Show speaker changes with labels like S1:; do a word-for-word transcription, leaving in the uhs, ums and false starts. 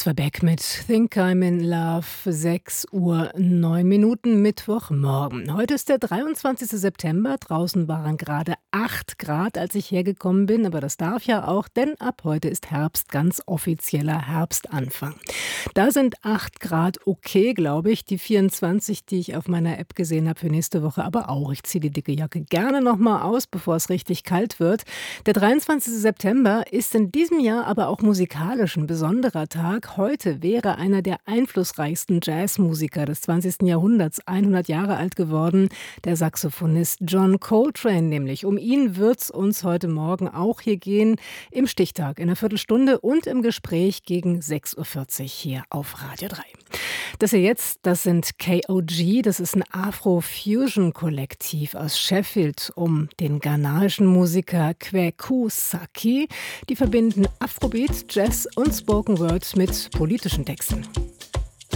S1: Das war Beck mit Think I'm in Love, sechs Uhr neun Minuten, Mittwochmorgen. Heute ist der dreiundzwanzigste September. Draußen waren gerade acht Grad, als ich hergekommen bin. Aber das darf ja auch, denn ab heute ist Herbst, ganz offizieller Herbstanfang. Da sind acht Grad okay, glaube ich. Die vierundzwanzig, die ich auf meiner App gesehen habe für nächste Woche, aber auch. Ich ziehe die dicke Jacke gerne noch mal aus, bevor es richtig kalt wird. Der dreiundzwanzigste September ist in diesem Jahr aber auch musikalisch ein besonderer Tag. Heute wäre einer der einflussreichsten Jazzmusiker des zwanzigsten Jahrhunderts hundert Jahre alt geworden, der Saxophonist John Coltrane nämlich. Um ihn wird es uns heute Morgen auch hier gehen, im Stichtag in einer Viertelstunde und im Gespräch gegen sechs Uhr vierzig hier auf Radio drei. Das hier jetzt, das sind K O G, das ist ein Afro-Fusion-Kollektiv aus Sheffield um den ghanaischen Musiker Kweku Saki. Die verbinden Afrobeat, Jazz und Spoken Word mit politischen Texten.